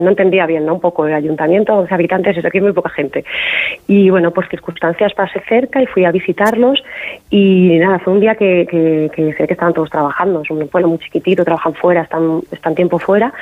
no entendía bien, ¿no? Un poco el ayuntamiento, 11 habitantes, eso aquí es muy poca gente. Y bueno, pues circunstancias pasé cerca y fui a visitarlos y nada, fue un día que sé que estaban todos trabajando, es un pueblo muy chiquitito, trabajan fuera, están tiempo fuera